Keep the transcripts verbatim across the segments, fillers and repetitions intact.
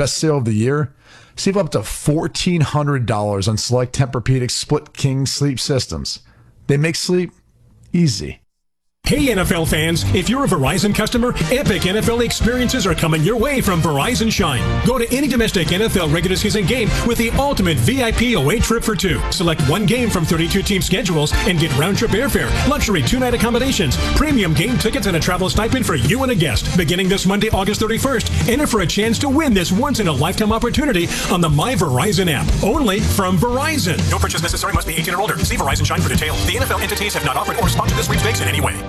best sale of the year. Save up to fourteen hundred dollars on select Tempur-Pedic Split King sleep systems. They make sleep easy. Hey, N F L fans, if you're a Verizon customer, epic N F L experiences are coming your way from Verizon Shine. Go to any domestic N F L regular season game with the ultimate V I P away trip for two. Select one game from thirty-two team schedules and get round-trip airfare, luxury two-night accommodations, premium game tickets, and a travel stipend for you and a guest. Beginning this Monday, August thirty-first, enter for a chance to win this once-in-a-lifetime opportunity on the My Verizon app. Only from Verizon. No purchase necessary. Must be eighteen or older. See Verizon Shine for details. The N F L entities have not offered or sponsored this sweepstakes in any way.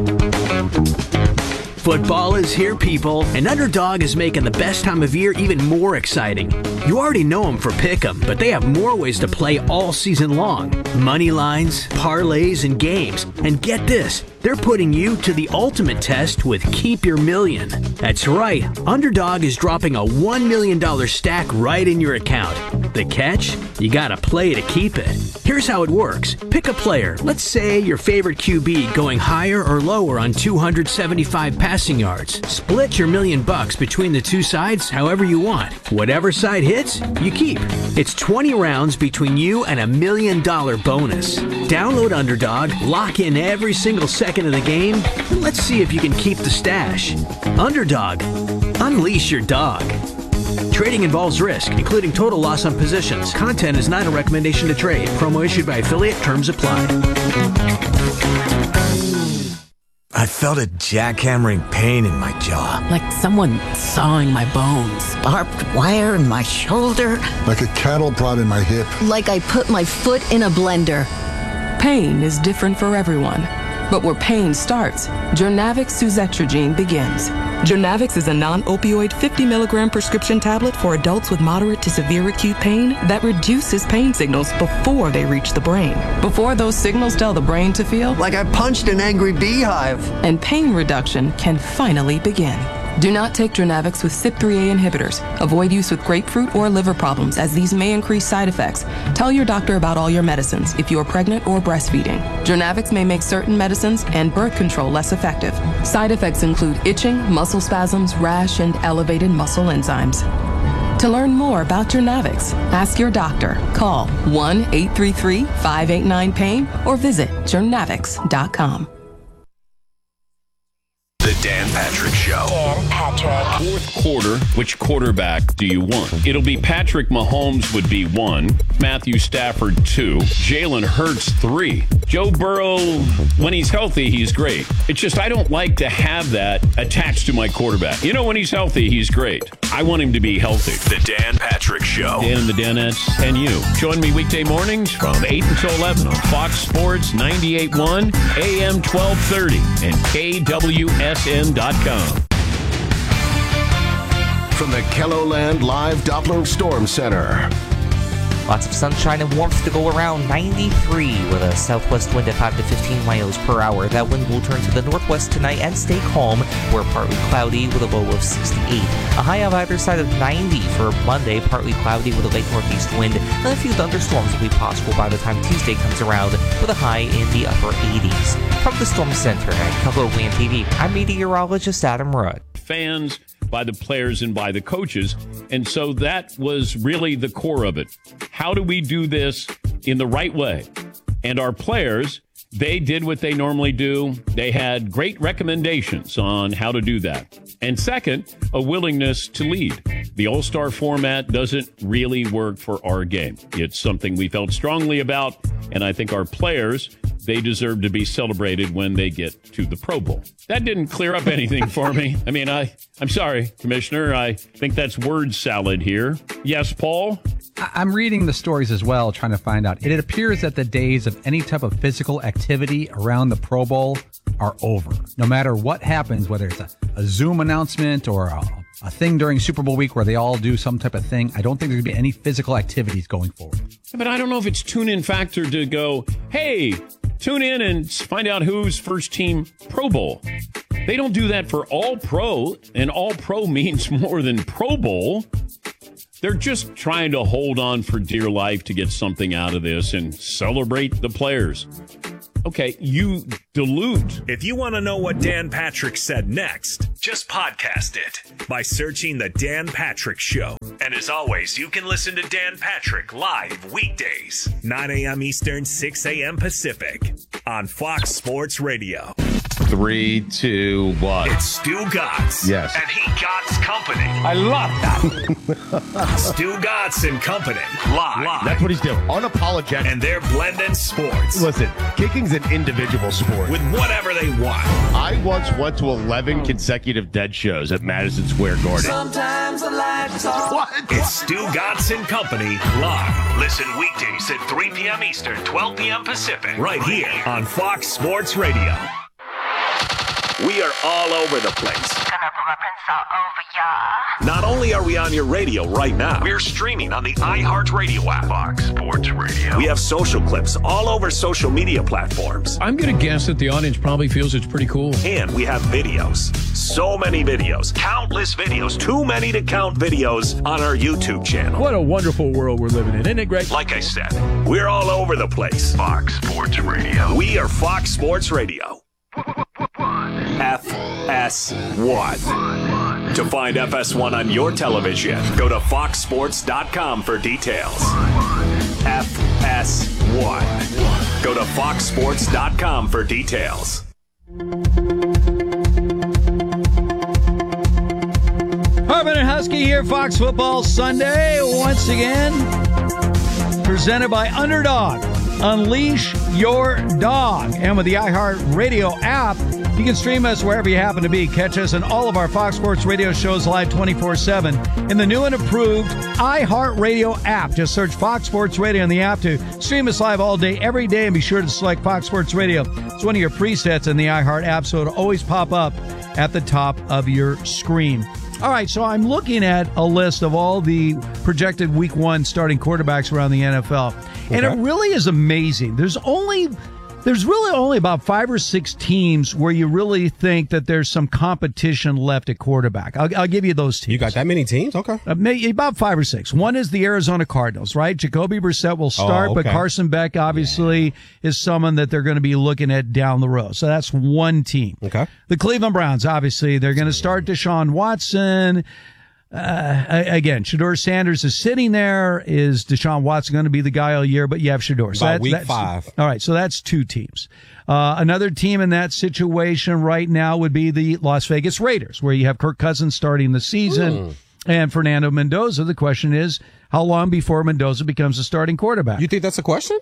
Football is here, people, and Underdog is making the best time of year even more exciting. You already know them for Pick'em, but they have more ways to play all season long. Money lines, parlays, and games. And get this, they're putting you to the ultimate test with Keep Your Million. That's right, Underdog is dropping a one million dollars stack right in your account. The catch? You gotta play to keep it. Here's how it works. Pick a player, let's say your favorite Q B going higher or lower on two hundred seventy-five passing yards. Split your million bucks between the two sides however you want. Whatever side hits, you keep. It's twenty rounds between you and a million dollar bonus. Download Underdog, lock in every single second of the game, and let's see if you can keep the stash. Underdog. Unleash your dog. Trading involves risk, including total loss on positions. Content is not a recommendation to trade. Promo issued by affiliate. Terms apply. I felt a jackhammering pain in my jaw. Like someone sawing my bones. Barbed wire in my shoulder. Like a cattle prod in my hip. Like I put my foot in a blender. Pain is different for everyone. But where pain starts, Journavx Suzetrigine begins. Journavx is a non-opioid fifty milligram prescription tablet for adults with moderate to severe acute pain that reduces pain signals before they reach the brain. Before those signals tell the brain to feel like I punched an angry beehive. And pain reduction can finally begin. Do not take Journavx with C Y P three A inhibitors. Avoid use with grapefruit or liver problems, as these may increase side effects. Tell your doctor about all your medicines if you are pregnant or breastfeeding. Journavx may make certain medicines and birth control less effective. Side effects include itching, muscle spasms, rash, and elevated muscle enzymes. To learn more about Journavx, ask your doctor. Call one eight three three, five eight nine, pain or visit journavx dot com. The Dan Patrick Show. Dan Patrick. Fourth quarter, which quarterback do you want? It'll be Patrick Mahomes would be one, Matthew Stafford two, Jalen Hurts three. Joe Burrow, when he's healthy, he's great. It's just I don't like to have that attached to my quarterback. You know, when he's healthy, he's great. I want him to be healthy. The Dan Patrick Show. Dan and the Danettes and you. Join me weekday mornings from eight until eleven on Fox Sports ninety-eight point one, A M twelve thirty, and K W S N dot com. From the Kelloland Live Doppler Storm Center. Lots of sunshine and warmth to go around. ninety-three with a southwest wind at five to fifteen miles per hour. That wind will turn to the northwest tonight and stay calm. We're partly cloudy with a low of sixty-eight. A high on either side of ninety for Monday. Partly cloudy with a late northeast wind. And a few thunderstorms will be possible by the time Tuesday comes around with a high in the upper eighties. From the Storm Center at KELOLAND T V, I'm meteorologist Adam Rudd. Fans, by the players, and by the coaches. And so that was really the core of it. How do we do this in the right way? And our players, they did what they normally do. They had great recommendations on how to do that. And second, a willingness to lead. The All-Star format doesn't really work for our game. It's something we felt strongly about, and I think our players, they deserve to be celebrated when they get to the Pro Bowl. That didn't clear up anything for me. I mean, I, I'm sorry, Commissioner. I think that's word salad here. Yes, Paul? I'm reading the stories as well, trying to find out. It appears that the days of any type of physical activity around the Pro Bowl are over. No matter what happens, whether it's a, a Zoom announcement or a, a thing during Super Bowl week where they all do some type of thing, I don't think there's going to be any physical activities going forward. But I don't know if it's tune-in factor to go, hey, tune in and find out who's first team Pro Bowl. They don't do that for all pro, and all pro means more than Pro Bowl. They're just trying to hold on for dear life to get something out of this and celebrate the players. Okay, you dilute. If you want to know what Dan Patrick said next, just podcast it by searching The Dan Patrick Show. And as always, you can listen to Dan Patrick live weekdays, nine a.m. Eastern, six a.m. Pacific, on Fox Sports Radio. Three, two, one. It's Stu Gotts. Yes. And he Gotts Company. I love that. Stu Gotts and Company. Live. Live. That's what he's doing. Unapologetic. And they're blending sports. Listen, kicking's an individual sport. With whatever they want. I once went to eleven consecutive dead shows at Madison Square Garden. Sometimes I like to talk. What? It's Stu Gotts and Company live. Listen weekdays at three p.m. Eastern, twelve p.m. Pacific. Right here on Fox Sports Radio. We are all over the place. Gonna put my prints all over ya. Not only are we on your radio right now, we're streaming on the iHeartRadio app. Fox Sports Radio. We have social clips all over social media platforms. I'm going to guess that the audience probably feels it's pretty cool. And we have videos. So many videos. Countless videos. Too many to count videos on our YouTube channel. What a wonderful world we're living in, isn't it great? Like I said, we're all over the place. Fox Sports Radio. We are Fox Sports Radio. F S one. To find F S one on your television, go to fox sports dot com for details. F S one. Go to fox sports dot com for details. Hartman and Husky here, Fox Football Sunday, once again, presented by Underdog. Unleash your dog. And with the iHeartRadio app, you can stream us wherever you happen to be. Catch us in all of our Fox Sports Radio shows live twenty-four seven in the new and improved iHeartRadio app. Just search Fox Sports Radio in the app to stream us live all day, every day, and be sure to select Fox Sports Radio. It's one of your presets in the iHeart app, so it'll always pop up at the top of your screen. All right, so I'm looking at a list of all the projected week one starting quarterbacks around the N F L. Okay. And it really is amazing. There's only there's really only about five or six teams where you really think that there's some competition left at quarterback. I'll, I'll give you those teams. You got that many teams? Okay. Uh, maybe about five or six. One is the Arizona Cardinals, right? Jacoby Brissett will start, oh, okay. but Carson Beck obviously yeah. is someone that they're going to be looking at down the road. So that's one team. Okay. The Cleveland Browns, obviously, they're going to start Deshaun Watson. Uh, again, Shedeur Sanders is sitting there. Is Deshaun Watson going to be the guy all year? But you have Shedeur. So that's, week that's, five. All right, so that's two teams. Uh, another team in that situation right now would be the Las Vegas Raiders, where you have Kirk Cousins starting the season mm. and Fernando Mendoza. The question is, how long before Mendoza becomes a starting quarterback? You think that's a question?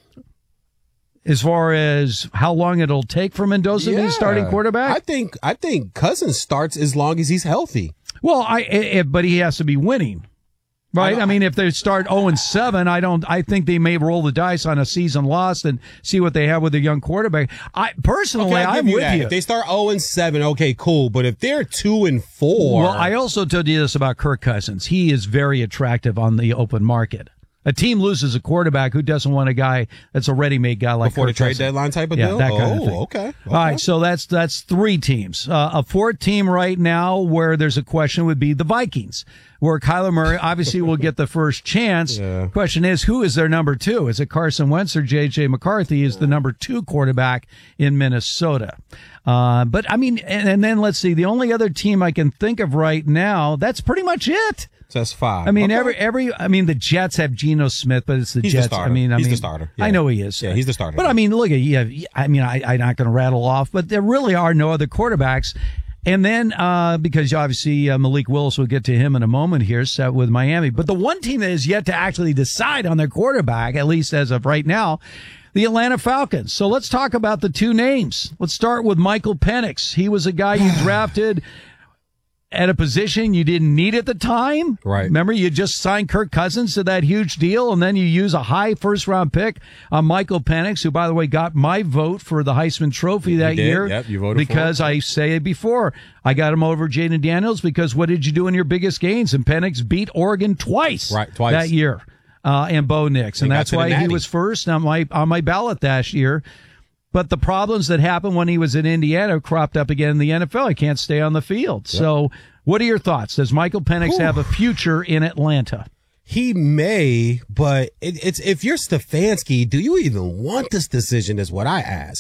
As far as how long it'll take for Mendoza yeah. to be starting quarterback? I think I think Cousins starts as long as he's healthy. Well, I, I but he has to be winning, right? I, I mean, if they start zero and seven, I don't. I think they may roll the dice on a season lost and see what they have with a young quarterback. I personally, okay, I'm you with that. you. If they start zero and seven, okay, cool. But if they're two and four, well, I also told you this about Kirk Cousins. He is very attractive on the open market. A team loses a quarterback who doesn't want a guy that's a ready-made guy like before Kirk the trade Cousins. deadline type of yeah, deal. That oh, kind of thing. Okay, okay. All right, so that's that's three teams. Uh, a fourth team right now where there's a question would be the Vikings, where Kyler Murray obviously will get the first chance. Yeah. Question is, who is their number two? Is it Carson Wentz or J J McCarthy is the number two quarterback in Minnesota? Uh, but I mean, and, and then let's see, the only other team I can think of right now, that's pretty much it. So that's five. I mean, okay. every every. I mean, the Jets have Geno Smith, but it's the he's Jets. The starter. I mean, I he's mean, the starter. Yeah. I know he is. Yeah, he's the starter. But I mean, look at you. Have, I mean, I, I'm not going to rattle off, but there really are no other quarterbacks. And then, uh, because obviously uh, Malik Willis, will get to him in a moment here, set with Miami. But the one team that is yet to actually decide on their quarterback, at least as of right now, the Atlanta Falcons. So let's talk about the two names. Let's start with Michael Penix. He was a guy you drafted at a position you didn't need at the time. Right. Remember, you just signed Kirk Cousins to that huge deal, and then you use a high first-round pick on Michael Penix, who, by the way, got my vote for the Heisman Trophy that you did. year. Yep, you voted because for it. I say it before, I got him over Jaden Daniels because what did you do in your biggest games? And Penix beat Oregon twice, right, twice. that year, uh, and Bo Nix, and He that's why he was first on my on my ballot that year. But the problems that happened when he was in Indiana cropped up again in the N F L. He can't stay on the field. Yep. So what are your thoughts? Does Michael Penix Ooh. have a future in Atlanta? He may, but it, it's if you're Stefanski, do you even want this decision is what I ask.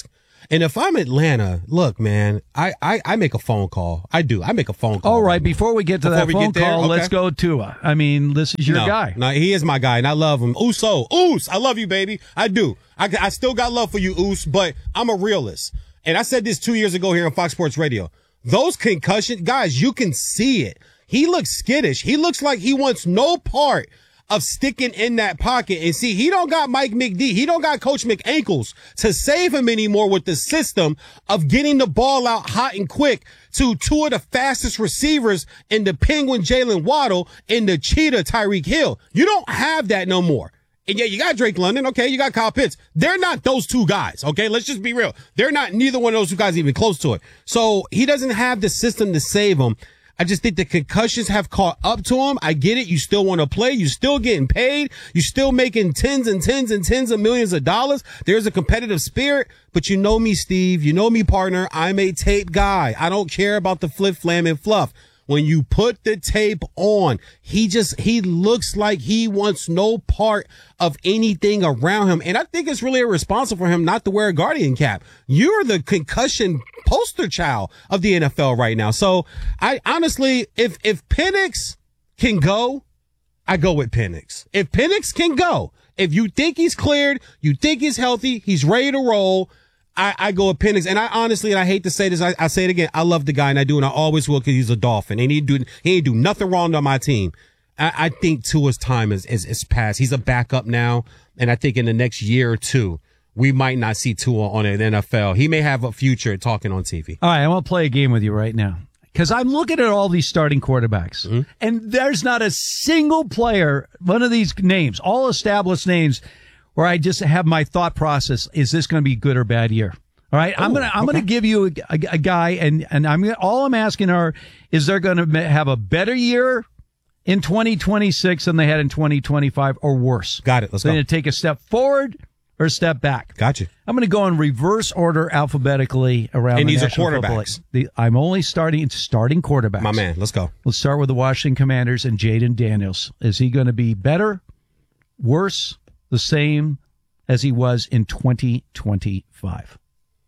And if I'm Atlanta, look, man, I, I, I make a phone call. I do. I make a phone call. All right, before we get to Before that we phone get there, call, okay. let's go Tua. I mean, this is your no, guy. No, he is my guy, and I love him. Uso, Oos, I love you, baby. I do. I, I still got love for you, Oos, but I'm a realist. And I said this two years ago here on Fox Sports Radio. Those concussion guys, you can see it. He looks skittish. He looks like he wants no part of sticking in that pocket. And see, he don't got Mike McD. He don't got Coach McAnkles to save him anymore with the system of getting the ball out hot and quick to two of the fastest receivers in the Penguin Jalen Waddle and the Cheetah Tyreek Hill. You don't have that no more. And yeah, you got Drake London. Okay. You got Kyle Pitts. They're not those two guys. Okay. Let's just be real. They're not neither one of those two guys even close to it. So he doesn't have the system to save him. I just think the concussions have caught up to him. I get it. You still want to play. You still getting paid. You still making tens and tens and tens of millions of dollars. There's a competitive spirit, but you know me, Steve. You know me, partner. I'm a tape guy. I don't care about the flip, flam, and fluff. When you put the tape on, he just, he looks like he wants no part of anything around him. And I think it's really irresponsible for him not to wear a Guardian cap. You're the concussion poster child of the N F L right now. So I honestly, if, if Penix can go, I go with Penix. If Penix can go, if you think he's cleared, you think he's healthy, he's ready to roll, I, I go with Penix, and I honestly, and I hate to say this, I, I say it again, I love the guy, and I do, and I always will, because he's a Dolphin, and he do he ain't do nothing wrong on my team. I, I think Tua's time is, is is past. He's a backup now, and I think in the next year or two, we might not see Tua on an N F L. He may have a future talking on T V. All right, I want to play a game with you right now, because I'm looking at all these starting quarterbacks, mm-hmm. and there's not a single player, one of these names, all established names, where I just have my thought process, is this going to be a good or bad year? All right. Oh, I'm going to, I'm okay. going to give you a, a, a guy, and, and I'm, all I'm asking are, is they're going to have a better year in twenty twenty-six than they had in twenty twenty-five, or worse? Got it. Let's so go. They're going to take a step forward or a step back. Gotcha. I'm going to go in reverse order alphabetically around and the these are National quarterbacks. The, I'm only starting, starting quarterbacks. My man, let's go. Let's start with the Washington Commanders and Jaden Daniels. Is he going to be better, worse, the same as he was in twenty twenty-five?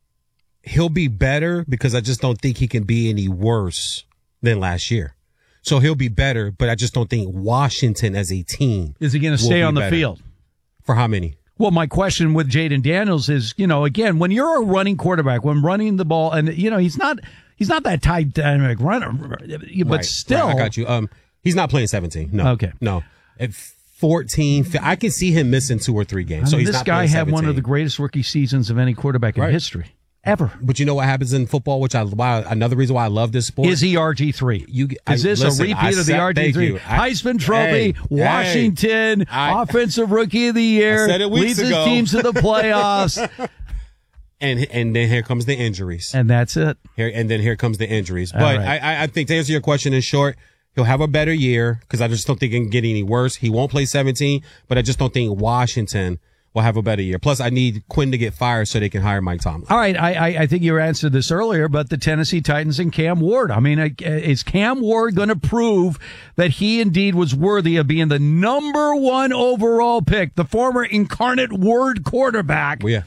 He'll be better, because I just don't think he can be any worse than last year. So he'll be better, but I just don't think Washington as a team is he going to stay on the better. field. For how many? Well, my question with Jaden Daniels is, you know, again, when you're a running quarterback, when running the ball, and you know, he's not he's not that tight dynamic runner, but right, still, right, I got you. Um, he's not playing seventeen. No, okay, no. At fourteen, I can see him missing two or three games. I mean, so he's this not guy playing had seventeen. one of the greatest rookie seasons of any quarterback in right. history. Ever. But you know what happens in football, which I why another reason why I love this sport? Is he R G three? You, is I, this listen, a repeat I of the said, R G three? Heisman Trophy, hey, Washington, hey, I, Offensive Rookie of the Year, I said it weeks leads ago. his teams to the playoffs. and and then here comes the injuries. And that's it. Here And then here comes the injuries. All but right. I, I think to answer your question in short, he'll have a better year, because I just don't think it can get any worse. He won't play seventeen, but I just don't think Washington will have a better year. Plus, I need Quinn to get fired so they can hire Mike Tomlin. All right, I, I, I think you answered this earlier, but the Tennessee Titans and Cam Ward. I mean, is Cam Ward going to prove that he indeed was worthy of being the number one overall pick, the former Incarnate Word quarterback? Well, yeah.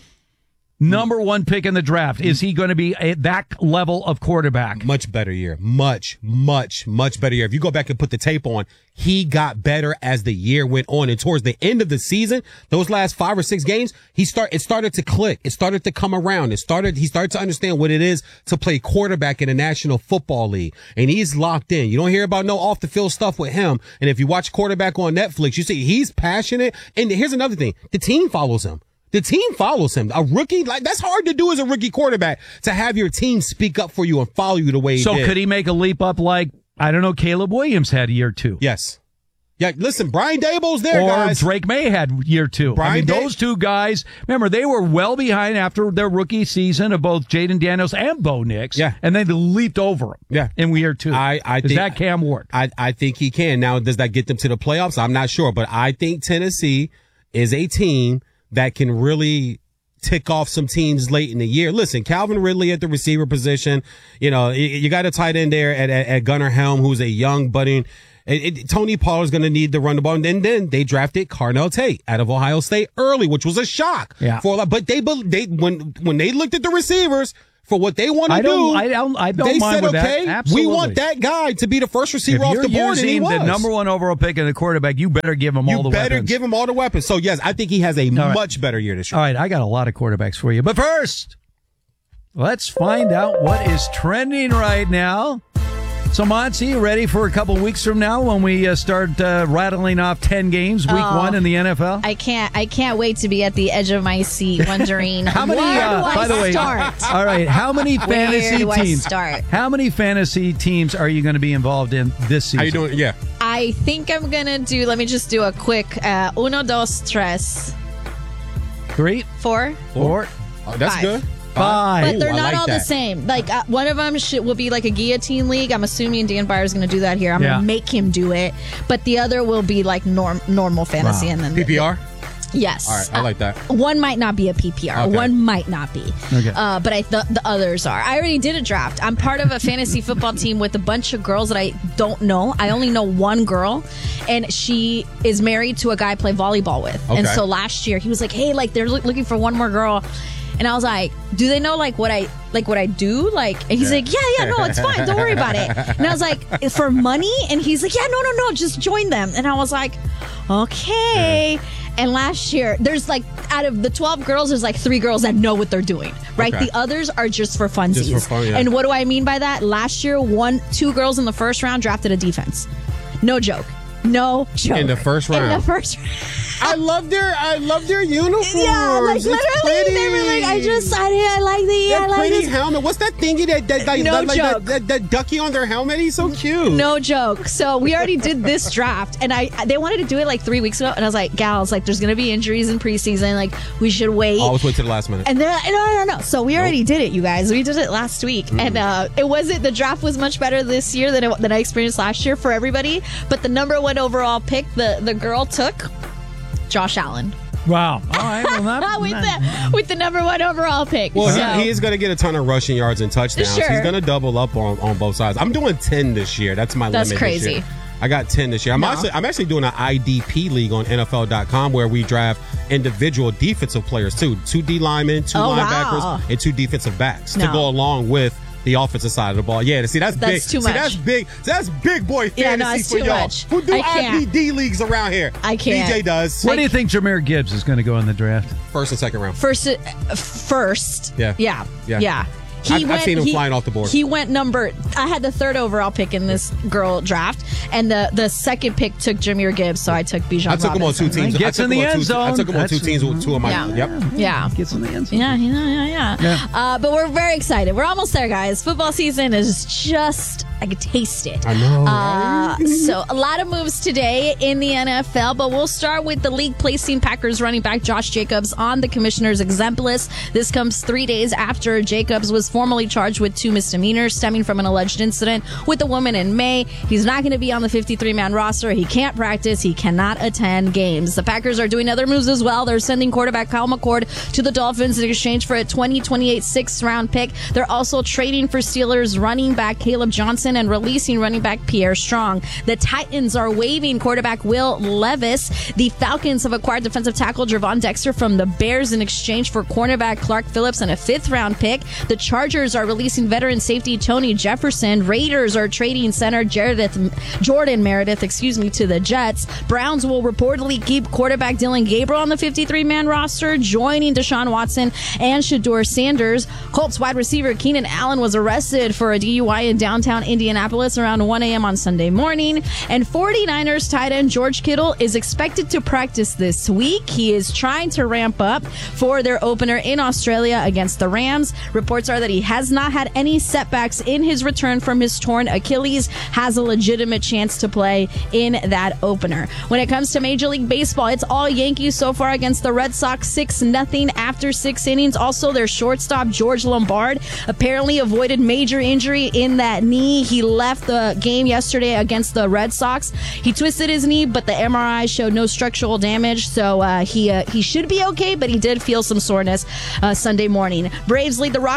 Number one pick in the draft. Is he going to be a, that level of quarterback? Much better year. Much, much, much better year. If you go back and put the tape on, he got better as the year went on. And towards the end of the season, those last five or six games, he start, it started to click. It started to come around. It started, he started to understand what it is to play quarterback in the National Football League. And he's locked in. You don't hear about no off the field stuff with him. And if you watch quarterback on Netflix, you see he's passionate. And here's another thing. The team follows him. The team follows him. A rookie, like, that's hard to do as a rookie quarterback, to have your team speak up for you and follow you the way he so did. So could he make a leap up like, I don't know, Caleb Williams had a year two? Yes. Yeah, listen, Brian Daboll's there, or guys. Or Drake May had year two. Brian I mean, da- those two guys, remember, they were well behind after their rookie season of both Jaden Daniels and Bo Nix. Yeah. And then they leaped over him. Yeah. In year two. I, I Is think, that Cam Ward? I, I think he can. Now, does that get them to the playoffs? I'm not sure, but I think Tennessee is a team that can really tick off some teams late in the year. Listen, Calvin Ridley at the receiver position. You know, you got a tight end there at, at, at Gunnar Helm, who's a young budding, It, it, Tony Pollard's going to need to run the ball. And then, then they drafted Carnell Tate out of Ohio State early, which was a shock. Yeah. For a lot, but they, they when when they looked at the receivers for what they want to I do, don't, I don't, I don't they mind said, with okay, that. we Absolutely. want that guy to be the first receiver if off you're the board, and he using was. the number one overall pick and the quarterback, you better give him you all the better weapons. give him all the weapons. So, yes, I think he has a right. much better year this year. All right, I got a lot of quarterbacks for you. But first, let's find out what is trending right now. So, Monty, ready for a couple weeks from now when we uh, start uh, rattling off ten games, week Oh, one in the N F L? I can't. I can't wait to be at the edge of my seat, wondering how many. where Uh, do I by the way, start? all right. How many Where fantasy do I teams? start? How many fantasy teams are you going to be involved in this season? How you doing? Yeah. I think I'm gonna do. Let me just do a quick uh, uno, dos, tres, Three, four. four, Oh, that's Five. good. five. But they're Ooh, I not like all the that. same. Like uh, one of them should, will be like a guillotine league. I'm assuming Dan Byer's going to do that here. I'm Yeah. going to make him do it. But the other will be like norm, normal fantasy, Wow. and then P P R? yes. All right, I like that. Uh, one might not be a P P R. Okay. One might not be. Okay. Uh, but I th- the others are. I already did a draft. I'm part of a fantasy football team with a bunch of girls that I don't know. I only know one girl, and she is married to a guy I play volleyball with. And Okay. so last year he was like, "Hey, like they're loo- looking for one more girl." And I was like, "Do they know like what I like what I do?" Like, and he's Yeah. like, "Yeah, yeah, no, it's fine. Don't worry about it." And I was like, "For money?" And he's like, "Yeah, no, no, no, just join them." And I was like, "Okay." And last year, there's like out of the twelve girls, there's like three girls that know what they're doing, right? Okay. The others are just for funsies. Just for fun, yeah. And what do I mean by that? Last year, one, two girls in the first round drafted a defense. No joke. No joke. In the first In round. the first round. I love their I love their uniforms. Yeah, like It's literally, pretty. they were like, I just, I, I like the, That I like pretty this. helmet. What's that thingy that that, that, No that, like that, joke. that that ducky on their helmet? He's so cute. No joke. So we already did this draft, and I they wanted to do it like three weeks ago, and I was like, gals, like there's gonna be injuries in preseason, like we should wait. Always wait to the last minute. And they're like, no, no, no. So we already did it, you guys. We did it last week, Mm-hmm. and uh, it wasn't. The draft was much better this year than it, than I experienced last year for everybody. But the number one overall pick, the the girl took Josh Allen. Wow. All right. Well, not, with not- the with the number one overall pick. Well, so, he, he is going to get a ton of rushing yards and touchdowns. Sure. He's going to double up on, on both sides. I'm doing ten this year. That's my That's limit. crazy. This year. I got ten this year. I'm No. actually I'm actually doing an I D P league on N F L dot com where we draft individual defensive players too, two D linemen, two Oh, linebackers, wow. and two defensive backs to No. go along with the offensive side of the ball. Yeah, see that's, That's big. too See, much. that's big. That's big boy fantasy Yeah, no, it's for too y'all. much. Who do I can't. I B D leagues around here? I can't. D J does. What do you think Jameer Gibbs is going to go in the draft? First and second round. First, uh, first, Yeah. yeah, Yeah. yeah. I've- I've seen him flying off the board. He went number. I had the third overall pick in this girl draft, and the the second pick took Jameer Gibbs, so I took Bijan. I took him on two Robinson. teams. Gets I took in him the on end two, I zone. took him on two That's- teams with two of my. Yeah. Yep. Yeah. Gets in the end zone. Yeah, yeah, yeah, yeah. Yeah. Uh, but we're very excited. We're almost there, guys. Football season is just, I can taste it. I know. Uh, so a lot of moves today in the N F L, but we'll start with the league placing Packers running back Josh Jacobs on the commissioner's exempt list. This comes three days after Jacobs was formally charged with two misdemeanors stemming from an alleged incident with a woman in May. He's not going to be on the fifty-three man roster. He can't practice. He cannot attend games. The Packers are doing other moves as well. They're sending quarterback Kyle McCord to the Dolphins in exchange for a twenty twenty-eight sixth round pick. They're also trading for Steelers running back Caleb Johnson and releasing running back Pierre Strong. The Titans are waiving quarterback Will Levis. The Falcons have acquired defensive tackle Javon Dexter from the Bears in exchange for cornerback Clark Phillips and a fifth round pick. The Chargers are releasing veteran safety Tony Jefferson. Raiders are trading center Meredith, Jordan Meredith, excuse me, to the Jets. Browns will reportedly keep quarterback Dylan Gabriel on the fifty-three man roster, joining Deshaun Watson and Shedeur Sanders. Colts wide receiver Keenan Allen was arrested for a D U I in downtown Indianapolis around one a.m. on Sunday morning. And 49ers tight end George Kittle is expected to practice this week. He is trying to ramp up for their opener in Australia against the Rams. Reports are that he has not had any setbacks in his return from his torn Achilles, has a legitimate chance to play in that opener. When it comes to Major League Baseball, it's all Yankees so far against the Red Sox, six nothing after six innings. Also, their shortstop George Lombard apparently avoided major injury in that knee. He left the game yesterday against the Red Sox. He twisted his knee, but the M R I showed no structural damage, so uh, he uh, he should be okay, but he did feel some soreness uh, Sunday morning. Braves lead the Rockies two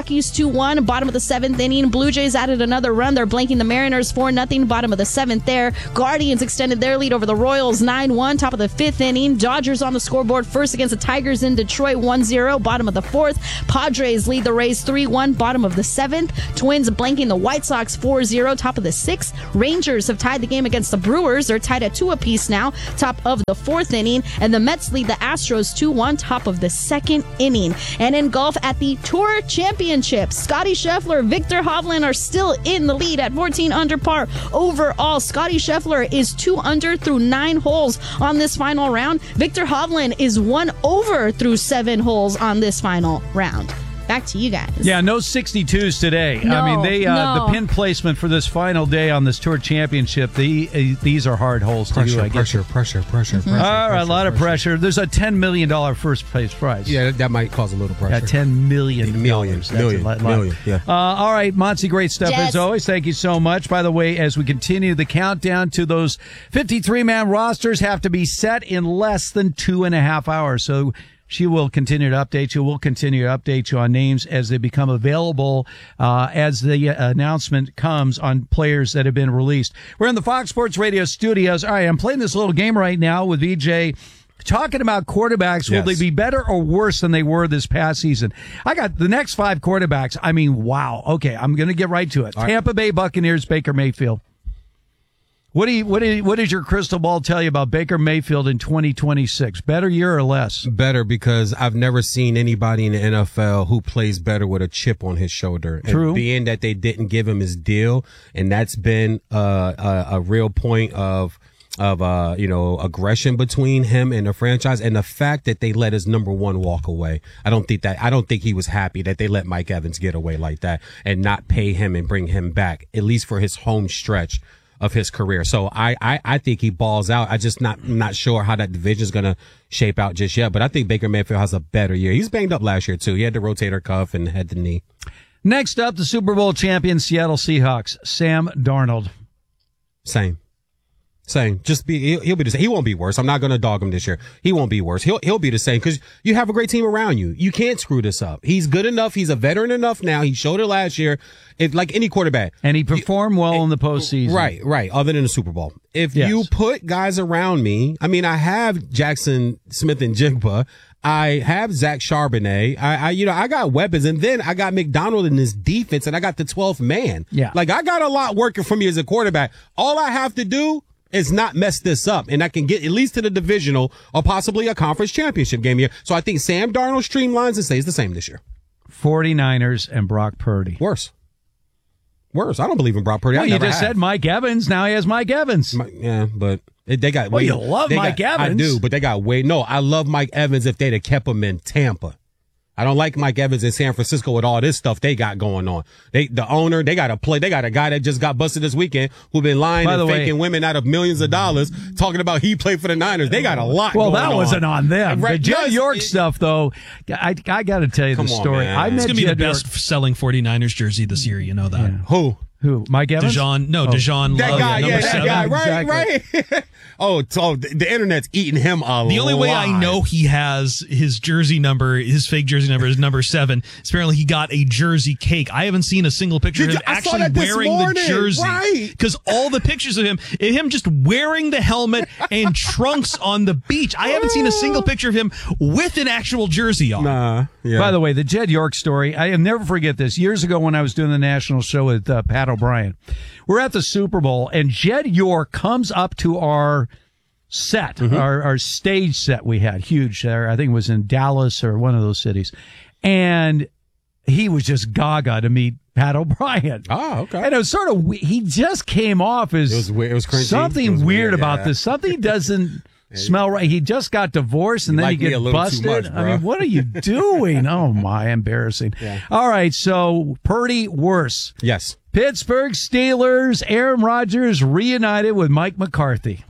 two one, bottom of the seventh inning. Blue Jays added another run. They're blanking the Mariners four nothing, bottom of the seventh there. Guardians extended their lead over the Royals nine one, top of the fifth inning. Dodgers on the scoreboard first against the Tigers in Detroit one zero, bottom of the fourth. Padres lead the Rays three one, bottom of the seventh. Twins blanking the White Sox four zero, top of the sixth. Rangers have tied the game against the Brewers. They're tied at two apiece now, top of the fourth inning. And the Mets lead the Astros two one, top of the second inning. And in golf at the Tour Championship, Scotty Scheffler, Victor Hovland are still in the lead at fourteen under par overall. Scotty Scheffler is two under through nine holes on this final round. Victor Hovland is one over through seven holes on this final round. Back to you guys. Yeah, no sixty-twos today. No, I mean, they uh, no. the pin placement for this final day on this Tour Championship, the, uh, these are hard holes to Pressure, do, I guess. pressure, pressure, pressure, Mm-hmm. pressure. All right, a lot of pressure. pressure. There's a ten million dollars first place prize. Yeah, that might cause a little pressure. Yeah, ten million dollars. Million, That's million, a lot- million, yeah. Uh, all right, Monty, great stuff Jess. as always. Thank you so much. By the way, as we continue the countdown to those fifty-three man rosters have to be set in less than two and a half hours. So she will continue to update you. We'll continue to update you on names as they become available, uh, as the uh, announcement comes on players that have been released. We're in the Fox Sports Radio studios. All right, I'm playing this little game right now with V J. Talking about quarterbacks, will Yes. they be better or worse than they were this past season? I got the next five quarterbacks. I mean, wow. Okay, I'm going to get right to it. All Tampa Bay Buccaneers, Baker Mayfield. What do you, what do you, what does your crystal ball tell you about Baker Mayfield in twenty twenty-six? Better year or less? Better, because I've never seen anybody in the N F L who plays better with a chip on his shoulder. True. And being that they didn't give him his deal, and that's been uh, a, a real point of of uh you know aggression between him and the franchise, and the fact that they let his number one walk away. I don't think that I don't think he was happy that they let Mike Evans get away like that and not pay him and bring him back, at least for his home stretch of his career. So I, I, I think he balls out. I just not not sure how that division is going to shape out just yet. But I think Baker Mayfield has a better year. He was banged up last year too. He had the rotator cuff and had the knee. Next up, the Super Bowl champion Seattle Seahawks, Sam Darnold. Same. Same. Just be, he'll, he'll be the same. He won't be worse. I'm not going to dog him this year. He won't be worse. He'll, he'll be the same because you have a great team around you. You can't screw this up. He's good enough. He's a veteran enough now. He showed it last year. If, like any quarterback. And he performed well in the postseason. Right, right. Other than the Super Bowl. If Yes. you put guys around me, I mean, I have Jackson Smith and Jigba. I have Zach Charbonnet. I, I, you know, I got weapons, and then I got McDonald in this defense, and I got the twelfth man. Yeah. Like, I got a lot working for me as a quarterback. All I have to do is not mess this up, and I can get at least to the divisional or possibly a conference championship game here. So I think Sam Darnold streamlines and stays the same this year. forty-niners and Brock Purdy. Worse. Worse. I don't believe in Brock Purdy. Well, I you never just have. said Mike Evans. Now he has Mike Evans. My- yeah, but it, they got. Well, way, you love they Mike got- Evans. I do, but they got way. No, I love Mike Evans if they'd have kept him in Tampa. I don't like Mike Evans in San Francisco with all this stuff they got going on. They, the owner, they got a play. They got a guy that just got busted this weekend who been lying By and the way- faking women out of millions of dollars, talking about he played for the Niners. They got a lot. Well, going that on. wasn't on them. Right, The Jed no, York it- stuff, though, I, I got to tell you Come the on, story. man. I met It's going to be the Jed York- best selling forty-niners jersey this year. You know that. Who? Who? Mike Evans? Dejan, no, Oh. Dejan That Love, guy, number yeah, that seven. guy, right, Exactly. right. oh, so the, the internet's eating him a The only way I lot. know he has his jersey number, his fake jersey number is number seven. Is apparently he got a jersey cake. I haven't seen a single picture Did of him you- I saw actually that this wearing morning, the jersey. right. Because all the pictures of him, him just wearing the helmet and trunks on the beach. I haven't seen a single picture of him with an actual jersey on. Nah, yeah. By the way, the Jed York story, I'll never forget this. Years ago when I was doing the national show with uh, Pat O'Brien, we're at the Super Bowl, and Jed York comes up to our set, Mm-hmm. our, our stage set we had, huge there. I think it was in Dallas or one of those cities. And he was just gaga to meet Pat O'Brien. Oh, okay. And it was sort of, we- he just came off as It was weird- it was cringy. something It was weird, weird, about yeah. this. Something doesn't smell right. He just got divorced and You then like he me gets a little too busted. much, I bro. mean, what are you doing? Oh, my, embarrassing. Yeah. All right, so Purdy worse. Yes. Pittsburgh Steelers, Aaron Rodgers reunited with Mike McCarthy.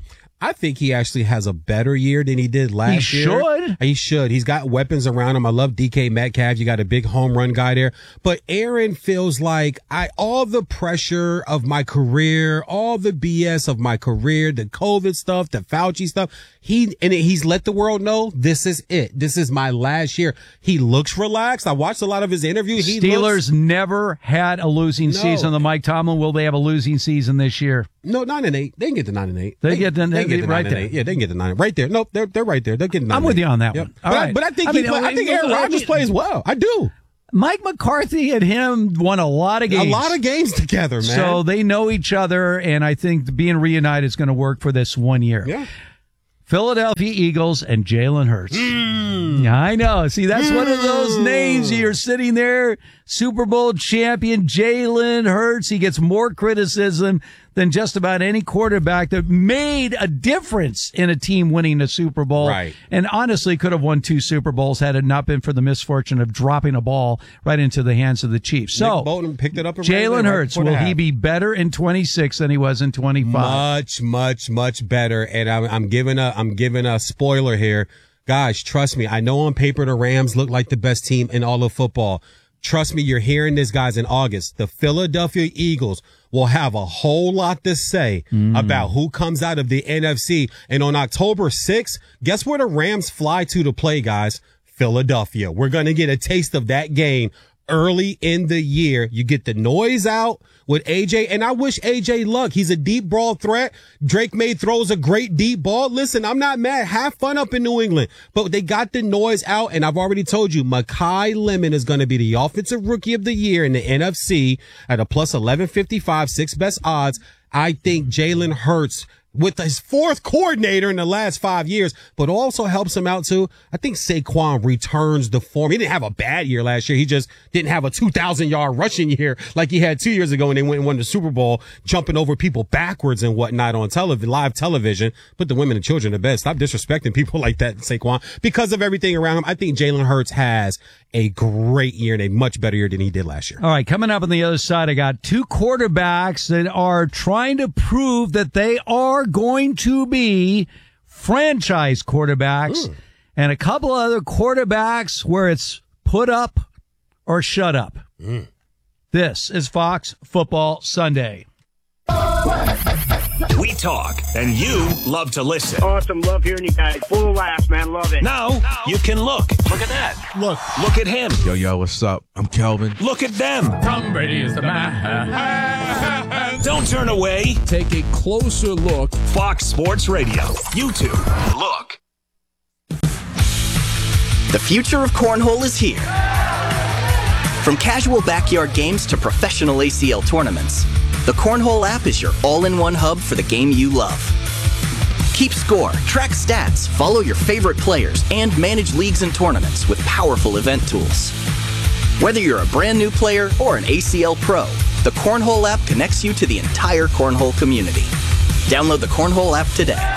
I think he actually has a better year than he did last He year. should. He should. He's got weapons around him. I love D K Metcalf. You got a big home run guy there. But Aaron feels like I all the pressure of my career, all the B S of my career, the COVID stuff, the Fauci stuff. He and he's let the world know this is it. This is my last year. He looks relaxed. I watched a lot of his interviews. He Steelers looks, never had a losing No. season. The Mike Tomlin, will they have a losing season this year? No, nine and eight. They can get the nine and eight. They get the- they can get the right nine and there. eight. Yeah, they can get the nine right there. Nope, they're they're right there. They're getting. Nine I'm and with eight. you on that Yep. one. But, All I, right. but I think I he mean, play, I I think mean, Aaron I Rodgers mean- plays well. I do. Mike McCarthy and him won a lot of games. A lot of games together, man. So they know each other, and I think being reunited is going to work for this one year. Yeah. Philadelphia Eagles and Jalen Hurts. Mm. Yeah, I know. See, that's one of those names. You're sitting there, Super Bowl champion Jalen Hurts. He gets more criticism than just about any quarterback that made a difference in a team winning a Super Bowl. Right. And honestly could have won two Super Bowls had it not been for the misfortune of dropping a ball right into the hands of the Chiefs. So Nick Bolton picked it up. And ran it Jalen right Hurts, before the will he half. be better in twenty-six than he was in twenty-five? Much, much, much better. And I'm, I'm giving a, I'm giving a spoiler here. Guys, trust me. I know on paper the Rams look like the best team in all of football. Trust me, you're hearing this, guys, in August. The Philadelphia Eagles will have a whole lot to say Mm. about who comes out of the N F C. And on October sixth, guess where the Rams fly to to play, guys? Philadelphia. We're going to get a taste of that game early in the year. You get the noise out with A J, and I wish A J luck. He's a deep ball threat. Drake May throws a great deep ball. Listen, I'm not mad. Have fun up in New England. But they got the noise out, and I've already told you, Mekhi Lemon is going to be the offensive rookie of the year in the N F C at a plus eleven fifty-five, six best odds. I think Jalen Hurts, with his fourth coordinator in the last five years, but also helps him out too. I think Saquon returns the form. He didn't have a bad year last year. He just didn't have a two thousand yard rushing year like he had two years ago when they went and won the Super Bowl, jumping over people backwards and whatnot on television, live television. Put the women and children to bed. Stop disrespecting people like that, Saquon. Because of everything around him, I think Jalen Hurts has a great year and a much better year than he did last year. All right, coming up on the other side, I got two quarterbacks that are trying to prove that they are going to be franchise quarterbacks, Ooh. and a couple other quarterbacks where it's put up or shut up. Mm. This is Fox Football Sunday. We talk, and you love to listen. Awesome. Love hearing you guys. Full of laughs, man. Love it. Now you can look. Look at that. Look. Look at him. Yo, yo, what's up? I'm Kelvin. Look at them. Tom Brady is the man. Don't turn away. Take a closer look. Fox Sports Radio. YouTube. Look. The future of cornhole is here. From casual backyard games to professional A C L tournaments, the Cornhole app is your all-in-one hub for the game you love. Keep score, track stats, follow your favorite players, and manage leagues and tournaments with powerful event tools. Whether you're a brand new player or an A C L pro, the Cornhole app connects you to the entire Cornhole community. Download the Cornhole app today.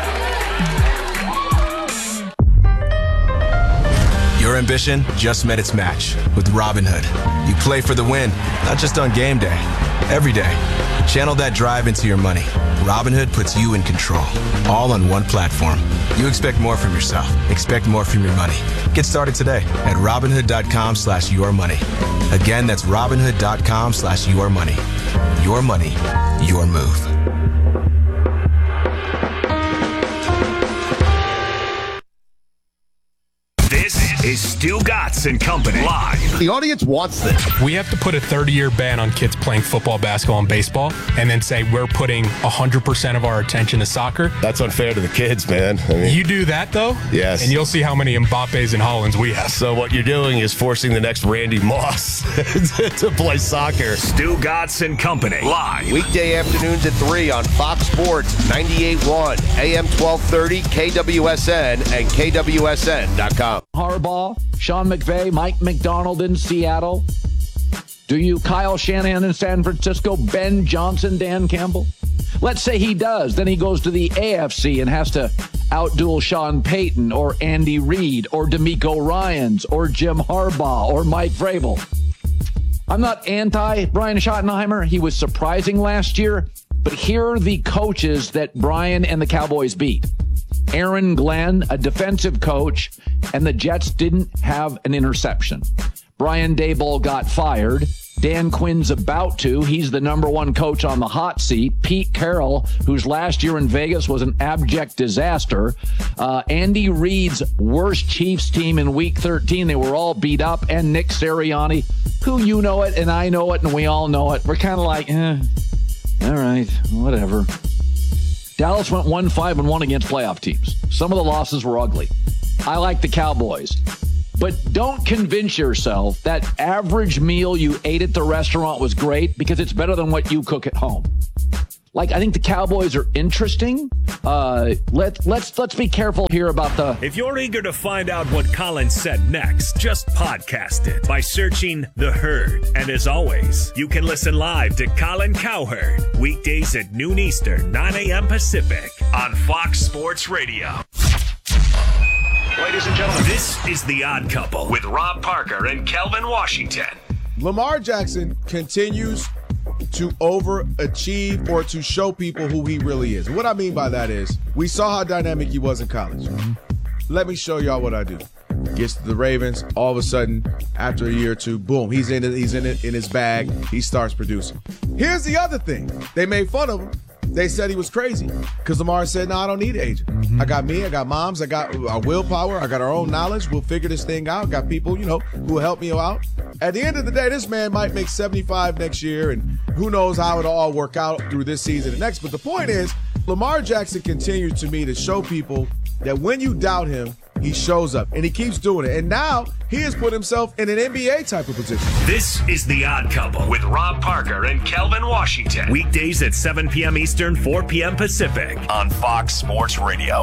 Your ambition just met its match with Robinhood. You play for the win, not just on game day, every day. Channel that drive into your money. Robinhood puts you in control, all on one platform. You expect more from yourself. Expect more from your money. Get started today at Robinhood.com slash your money. Again, that's Robinhood.com slash your money. Your money, your move. This is Stu Gatz and Company live. The audience wants this. We have to put a thirty-year ban on kids playing football, basketball, and baseball, and then say we're putting one hundred percent of our attention to soccer. That's unfair to the kids, man. I mean, You do that, though? Yes. And you'll see how many Mbappes and Hollands we have. so what you're doing is forcing the next Randy Moss to play soccer. Stu Gatz and Company live. Weekday afternoons at three on Fox Sports ninety-eight point one, A M twelve thirty, K W S N, and K W S N dot com. Harbaugh, Sean McVay, Mike McDonald in Seattle. Do you Kyle Shanahan in San Francisco, Ben Johnson, Dan Campbell? Let's say he does. Then he goes to the A F C and has to outduel Sean Payton or Andy Reid or DeMeco Ryans or Jim Harbaugh or Mike Vrabel. I'm not anti Brian Schottenheimer. He was surprising last year, But here are the coaches that Brian and the Cowboys beat. Aaron Glenn, a defensive coach, and the Jets didn't have an interception. Brian Daboll got fired. Dan Quinn's about to. He's the number one coach on the hot seat. Pete Carroll, whose last year in Vegas was an abject disaster. Uh, Andy Reid's worst Chiefs team in week thirteen. They were all beat up. And Nick Sirianni, who you know it and I know it and we all know it. We're kind of like, eh, all right, whatever. Dallas went one five and one against playoff teams. Some of the losses were ugly. I like the Cowboys. But don't convince yourself that average meal you ate at the restaurant was great because it's better than what you cook at home. Like, I think the Cowboys are interesting. Uh, let, let's let's be careful here about the... If you're eager to find out what Colin said next, just podcast it by searching The Herd. And as always, you can listen live to Colin Cowherd, weekdays at noon Eastern, nine a.m. Pacific, on Fox Sports Radio. Ladies and gentlemen, this is The Odd Couple with Rob Parker and Kelvin Washington. Lamar Jackson continues to overachieve or to show people who he really is. And what I mean by that is, we saw how dynamic he was in college. Mm-hmm. Let me show y'all what I do. Gets to the Ravens, all of a sudden, after a year or two, boom, he's in it, he's in it in his bag. He starts producing. Here's the other thing. They made fun of him. They said he was crazy because Lamar said, no, I don't need an agent. Mm-hmm. I got me, I got moms, I got our willpower, I got our own knowledge. We'll figure this thing out. Got people, you know, who will help me out. At the end of the day, this man might make seventy-five next year, and who knows how it'll all work out through this season and next. But the point is, Lamar Jackson continues to me to show people that when you doubt him, he shows up, and he keeps doing it. And now he has put himself in an N B A type of position. This is The Odd Couple with Rob Parker and Kelvin Washington. Weekdays at seven p.m. Eastern, four p.m. Pacific on Fox Sports Radio.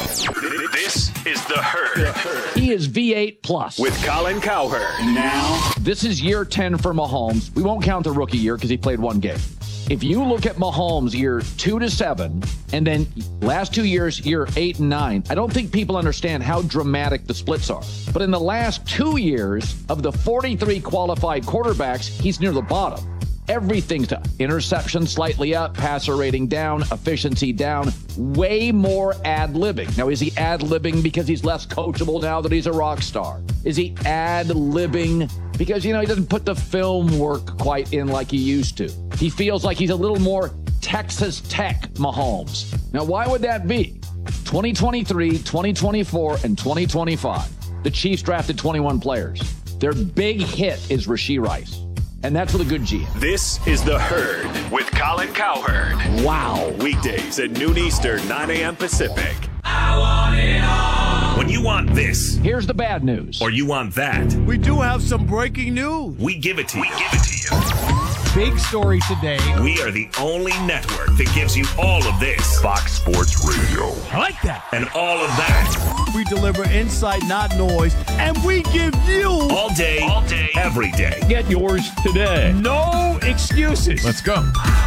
This is The Herd. He is V eight plus. With Colin Cowherd. Now, this is year ten for Mahomes. We won't count the rookie year because he played one game. If you look at Mahomes year two to seven, and then last two years, year eight and nine, I don't think people understand how dramatic the splits are. But in the last two years, of the forty-three qualified quarterbacks, he's near the bottom. Everything's to interception slightly up, passer rating down, efficiency down, way more ad-libbing. Now, is he ad-libbing because he's less coachable now that he's a rock star? Is he ad-libbing because, you know, he doesn't put the film work quite in like he used to? He feels like he's a little more Texas Tech Mahomes. Now, why would that be? twenty twenty-three, twenty twenty-four, and twenty twenty-five. The Chiefs drafted twenty-one players. Their big hit is Rashee Rice. And that's with a good G M. This is The Herd with Colin Cowherd. Wow. Weekdays at noon Eastern, nine a.m. Pacific. I want it all. When you want this. Here's the bad news. Or you want that. We do have some breaking news. We give it to you. We give it to you. Big story today. We are the only network that gives you all of this. Fox Sports Radio. I like that. And all of that. We deliver insight, not noise. And we give you. All day. All day. Every day. Get yours today. No excuses. Let's go.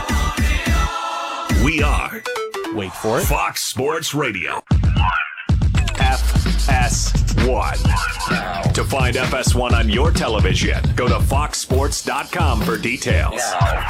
We are. Wait for it. Fox Sports Radio. F S one. To find F S one on your television, go to fox sports dot com for details.